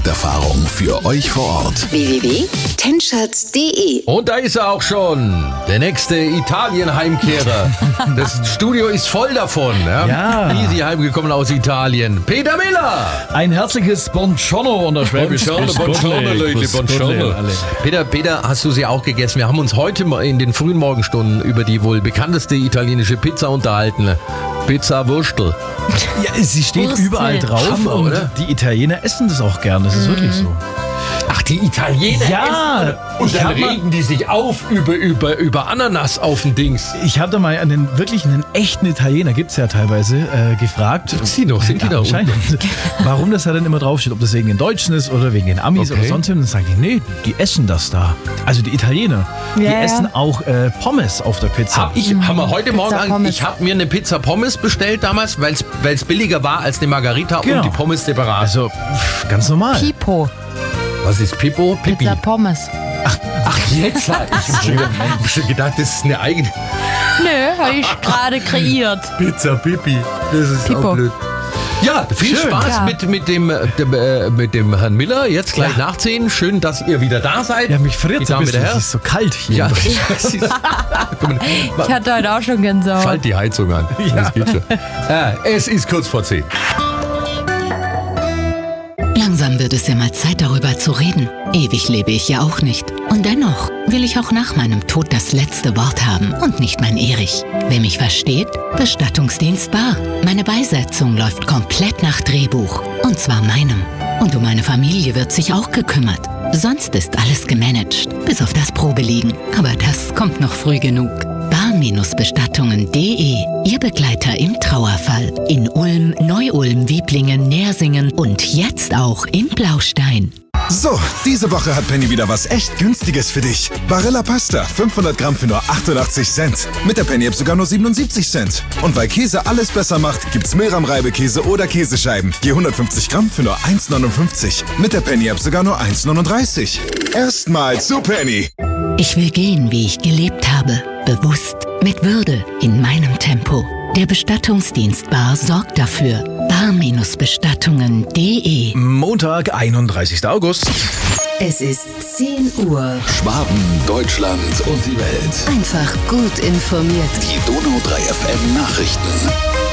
Produkterfahrung für euch vor Ort. www.tenschatz.de. Und da ist er auch schon, der nächste Italien-Heimkehrer. Das Studio ist voll davon. Ja. Easy heimgekommen aus Italien. Peter Miller. Ein herzliches Buongiorno und Buongiorno, Leute, buongiorno. Peter, hast du sie auch gegessen? Wir haben uns heute mal in den frühen Morgenstunden über die wohl bekannteste italienische Pizza unterhalten. Pizza Wurstel. Ja, sie steht Wurstel. überall drauf. Hammer, und oder? die Italiener essen das auch gern. Das ist wirklich so. Ach, die Italiener Ja, essen. Und ich dann hab mal- regen die sich auf über Ananas auf den Dings. Ich habe da mal einen echten Italiener, gibt's ja teilweise, gefragt. Gibt's die noch? Sind die Ja, da anscheinend. Warum das da dann immer draufsteht, ob das wegen den Deutschen ist oder wegen den Amis Okay. oder sonst was. Dann sagen die, nee, die essen das da. Also die Italiener. Die Ja, ja. essen auch Pommes auf der Pizza. Haben wir heute Morgen Pommes. ich habe mir eine Pizza Pommes bestellt damals, weil es billiger war als eine Margarita Genau. und die Pommes separat. Also ganz normal. Pipo, Was ist Pippo? Pipi. Pizza Pommes. Ach, jetzt ich hab schon gedacht, das ist eine eigene Nö, habe ich gerade kreiert. Pizza Pipi. Das ist Pipo. auch blöd. Ja, viel Schön. Spaß Ja. mit dem Herrn Miller. Jetzt gleich nachziehen. Schön, dass ihr wieder da seid. Ja, mich friert Die so ein Damen bisschen. und Herren. Es ist so kalt hier. Ja, das ist, Guck mal, Ich hatte heute auch schon Gänsehaut. schalt die Heizung an. Das geht schon. Es ist kurz vor 10. Langsam wird es ja mal Zeit, darüber zu reden. Ewig lebe ich ja auch nicht. Und dennoch will ich auch nach meinem Tod das letzte Wort haben und nicht mein Erich. Wer mich versteht, Bestattungsdienst bar. Meine Beisetzung läuft komplett nach Drehbuch. Und zwar meinem. Und um meine Familie wird sich auch gekümmert. Sonst ist alles gemanagt, bis auf das Probeliegen. Aber das kommt noch früh genug. bar-bestattungen.de, Ihr Begleiter im Trauerfall. In Ulm, Neu-Ulm, Wieblingen, Nersingen und jetzt auch in Blaustein. So, diese Woche hat Penny wieder was echt Günstiges für dich. Barilla Pasta, 500 Gramm für nur 88 Cent. Mit der Penny-App sogar nur 77 Cent. Und weil Käse alles besser macht, gibt's Milram-Reibekäse oder Käsescheiben. Je 150 Gramm für nur 1,59. Mit der Penny-App sogar nur 1,39. Erstmal zu Penny. Ich will gehen, wie ich gelebt habe. Bewusst, mit Würde, in meinem Tempo. Der Bestattungsdienst Bar sorgt dafür. bar-bestattungen.de. Montag, 31. August. Es ist 10 Uhr. Schwaben, Deutschland und die Welt. Einfach gut informiert. Die Donau 3 FM Nachrichten.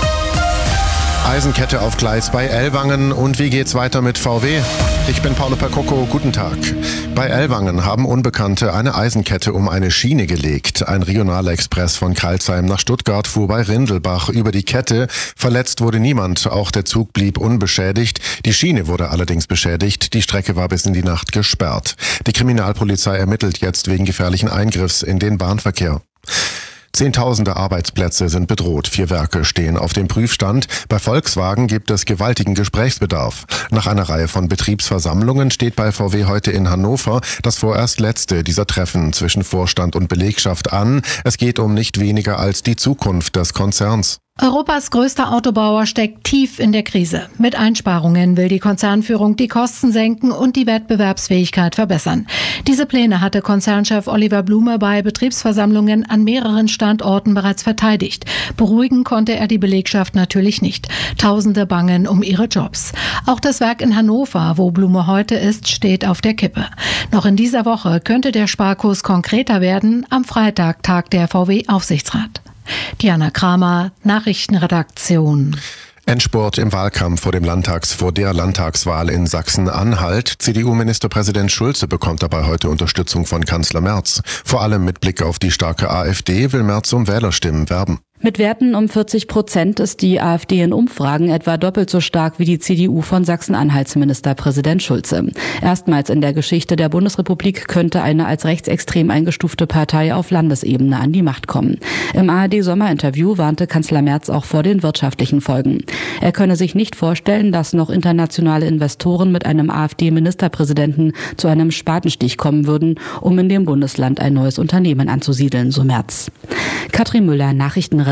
Eisenkette auf Gleis bei Ellwangen. Und wie geht's weiter mit VW? Ich bin Paolo Percocco, guten Tag. Bei Ellwangen haben Unbekannte eine Eisenkette um eine Schiene gelegt. Ein Regionalexpress von Crailsheim nach Stuttgart fuhr bei Rindelbach über die Kette. Verletzt wurde niemand, auch der Zug blieb unbeschädigt. Die Schiene wurde allerdings beschädigt. Die Strecke war bis in die Nacht gesperrt. Die Kriminalpolizei ermittelt jetzt wegen gefährlichen Eingriffs in den Bahnverkehr. Zehntausende Arbeitsplätze sind bedroht. 4 Werke stehen auf dem Prüfstand. Bei Volkswagen gibt es gewaltigen Gesprächsbedarf. Nach einer Reihe von Betriebsversammlungen steht bei VW heute in Hannover das vorerst letzte dieser Treffen zwischen Vorstand und Belegschaft an. Es geht um nicht weniger als die Zukunft des Konzerns. Europas größter Autobauer steckt tief in der Krise. Mit Einsparungen will die Konzernführung die Kosten senken und die Wettbewerbsfähigkeit verbessern. Diese Pläne hatte Konzernchef Oliver Blume bei Betriebsversammlungen an mehreren Standorten bereits verteidigt. Beruhigen konnte er die Belegschaft natürlich nicht. Tausende bangen um ihre Jobs. Auch das Werk in Hannover, wo Blume heute ist, steht auf der Kippe. Noch in dieser Woche könnte der Sparkurs konkreter werden. Am Freitag tagt der VW-Aufsichtsrat. Diana Kramer, Nachrichtenredaktion. Endspurt im Wahlkampf vor der Landtagswahl in Sachsen-Anhalt. CDU-Ministerpräsident Schulze bekommt dabei heute Unterstützung von Kanzler Merz. Vor allem mit Blick auf die starke AfD will Merz um Wählerstimmen werben. Mit Werten um 40% ist die AfD in Umfragen etwa doppelt so stark wie die CDU von Sachsen-Anhalts Ministerpräsident Schulze. Erstmals in der Geschichte der Bundesrepublik könnte eine als rechtsextrem eingestufte Partei auf Landesebene an die Macht kommen. Im ARD-Sommerinterview warnte Kanzler Merz auch vor den wirtschaftlichen Folgen. Er könne sich nicht vorstellen, dass noch internationale Investoren mit einem AfD-Ministerpräsidenten zu einem Spatenstich kommen würden, um in dem Bundesland ein neues Unternehmen anzusiedeln, so Merz. Katrin Müller, Nachrichtenredaktion.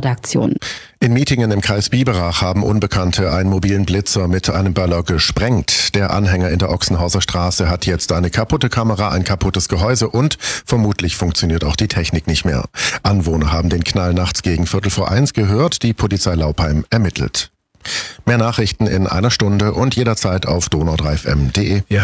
In Mietingen im Kreis Biberach haben Unbekannte einen mobilen Blitzer mit einem Böller gesprengt. Der Anhänger in der Ochsenhauser Straße hat jetzt eine kaputte Kamera, ein kaputtes Gehäuse und vermutlich funktioniert auch die Technik nicht mehr. Anwohner haben den Knall nachts gegen 1:45 gehört. Die Polizei Laupheim ermittelt. Mehr Nachrichten in einer Stunde und jederzeit auf donau3fm.de.